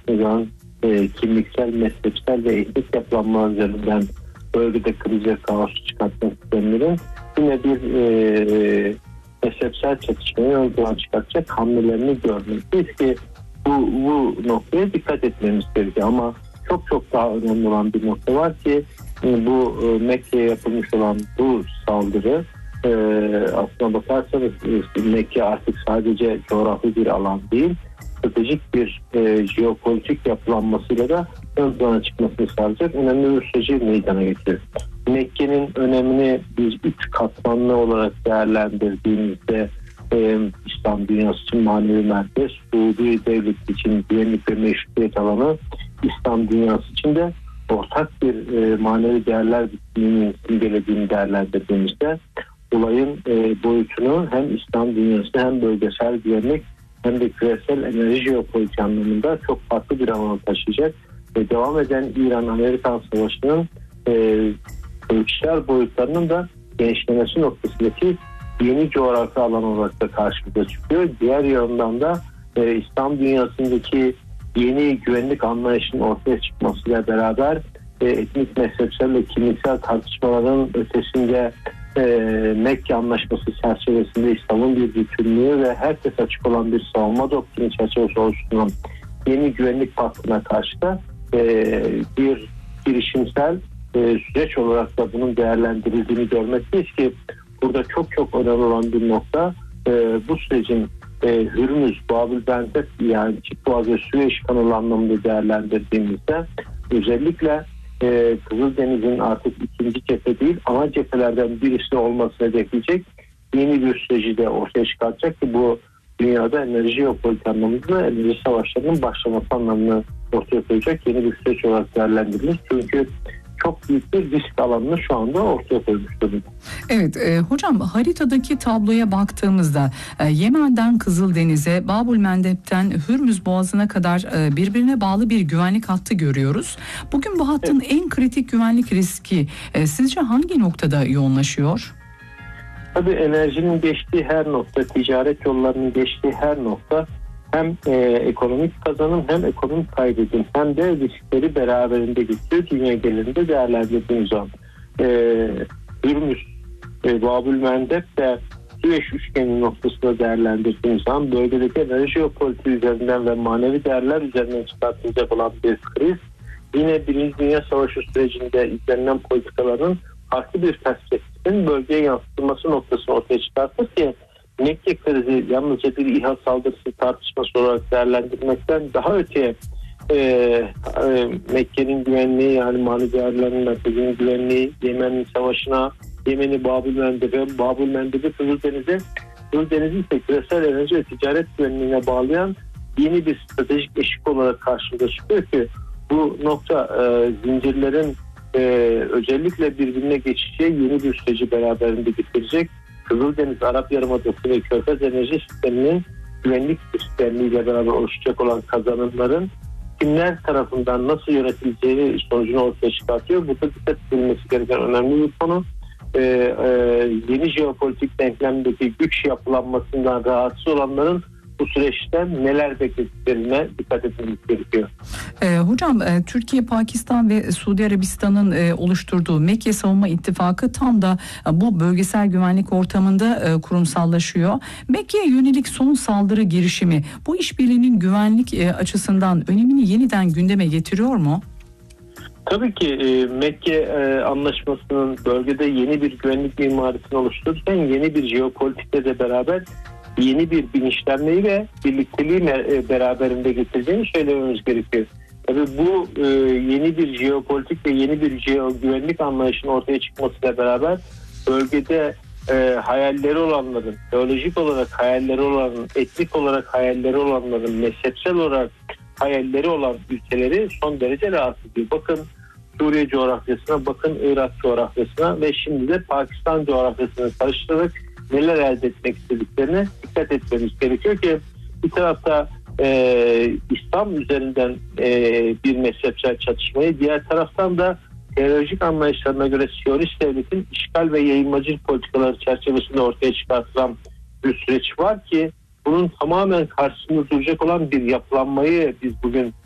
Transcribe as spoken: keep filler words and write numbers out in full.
baktığınız zaman e, kimliksel, mezhepsel ve etnik yapılanma üzerinden bölgede kriz ve kaos çıkartmak isteyenlerin yine bir e, mezhepsel çatışmayı ön plana çıkartacak hamlelerini görmekteyiz ki bu, bu noktaya dikkat etmemiz gerekiyor. Ama çok çok daha önemli olan bir nokta var ki bu e, Mekke'ye yapılmış olan bu saldırı e, aslına bakarsanız e, Mekke artık sadece coğrafi bir alan değil, stratejik bir e, jeopolitik yapılanmasıyla da ön plana çıkmasını sağlayacak önemli bir süreci meydana getiriyor. Mekke'nin önemini biz üç katmanlı olarak değerlendirdiğimizde e, İslam dünyası için manevi merkez, Suudi devleti için güvenlik ve meşrutiyet alanı, İslam dünyası için de ortak bir e, manevi değerler bütünlüğünün simgelediğini değerlendirdiğimizde olayın e, boyutunu hem İslam dünyası hem bölgesel güvenlik hem de küresel enerji jeopolitik anlamında çok farklı bir anlamda taşıyacak. Ve devam eden İran-Amerikan savaşının e, ölçüsel boyutlarının da genişlemesi noktasındaki yeni coğrafi alan olarak da karşımıza çıkıyor. Diğer yandan da e, İslam dünyasındaki yeni güvenlik anlayışının ortaya çıkmasıyla beraber e, etnik, mezhepsel ve kimliksel tartışmaların ötesinde e, Mekke Anlaşması çerçevesinde İslam'ın bir bütünlüğü ve herkes açık olan bir savunma doktrini çerçevesi oluşturulan yeni güvenlik paktına karşı da e, bir girişimsel e, süreç olarak da bunun değerlendirildiğini görmekteyiz ki burada çok çok önemli olan bir nokta e, bu sürecin e, Hürmüz, Babül-Bendeb yani Çift Boğaz ve Süveyş kanalı anlamında değerlendirdiğimizde özellikle e, Kızıldeniz'in artık ikinci cephe değil ana cephelerden birisi olmasını hedefleyecek yeni bir süreci de ortaya çıkartacak ki bu dünyada enerji jeopolitik anlamında enerji savaşlarının başlaması anlamını ortaya koyacak yeni bir süreç olarak değerlendirilir. Çünkü çok büyük bir risk alanını şu anda ortaya koymuş durumda. Evet e, hocam haritadaki tabloya baktığımızda e, Yemen'den Kızıldeniz'e, Babülmendeb'ten Hürmüz Boğazı'na kadar e, birbirine bağlı bir güvenlik hattı görüyoruz. Bugün bu hattın evet. en kritik güvenlik riski e, sizce hangi noktada yoğunlaşıyor? Tabii enerjinin geçtiği her nokta, ticaret yollarının geçtiği her nokta hem e, ekonomik kazanım hem ekonomik kaybedin hem de riskleri beraberinde getiriyor. Dünya genelinde değerlendirdiğimiz zaman. E, Hürmüz, e, Babülmendeb ve Süveyş üçgeni noktasında değerlendirdiğimiz zaman bölgedeki enerji jeopolitiği üzerinden ve manevi değerler üzerinden çıkartılacak olan bir kriz yine Birinci Dünya Savaşı sürecinde izlenilen politikaların farklı bir perspektifin bölgeye yansıtılması noktasını ortaya çıkartır ki Mekke krizi yalnızca bir İHA saldırısı tartışması olarak değerlendirmekten daha öteye e, e, Mekke'nin güvenliği yani manevi değerlerinin merkezinin güvenliği, Yemen'in savaşına, Yemen'i Babülmendeb'e, Babülmendeb'i Kızıldeniz'e, Kızıldeniz'i ise küresel enerji ve ticaret güvenliğine bağlayan yeni bir stratejik eşik olarak karşımıza çıkıyor ki bu nokta e, zincirlerin e, özellikle birbirine geçeceği yeni bir süreci beraberinde getirecek. Kızıldeniz, Arap Yarımadası ve Körfez enerji sisteminin güvenlik sistemiyle beraber oluşacak olan kazanımların kimler tarafından nasıl yönetileceği sonucunu ortaya çıkartıyor. Bu da dikkat edilmesi gereken önemli bir konu. Ee, e, yeni jeopolitik denklemdeki güç yapılanmasından rahatsız olanların bu süreçten neler beklediklerine dikkat etmemiz gerekiyor. E, hocam e, Türkiye, Pakistan ve Suudi Arabistan'ın e, oluşturduğu Mekke Savunma İttifakı tam da e, bu bölgesel güvenlik ortamında e, kurumsallaşıyor. Mekke'ye yönelik son saldırı girişimi bu işbirliğinin güvenlik e, açısından önemini yeniden gündeme getiriyor mu? Tabii ki e, Mekke e, anlaşmasının bölgede yeni bir güvenlik mimarisini oluştururken yeni bir jeopolitikle de beraber yeni bir bilinçlenmeyi ve birlikteliği beraberinde getireceğini söylememiz gerekiyor. Tabii bu e, yeni bir jeopolitik ve yeni bir jeo güvenlik anlayışının ortaya çıkmasıyla beraber bölgede e, hayalleri olanların, teolojik olarak hayalleri olanların, etnik olarak hayalleri olanların, mezhepsel olarak hayalleri olan ülkeleri son derece rahatsız ediyor. Bakın Suriye coğrafyasına, bakın Irak coğrafyasına ve şimdi de Pakistan coğrafyasına karıştırarak neler elde etmek istediklerine dikkat etmemiz gerekiyor ki bir tarafta e, İslam üzerinden e, bir mezhepsel çatışmayı, diğer taraftan da teolojik anlayışlarına göre Siyonist devletin işgal ve yayılmacılık politikaları çerçevesinde ortaya çıkartılan bir süreç var ki bunun tamamen karşısında duracak olan bir yapılanmayı biz bugün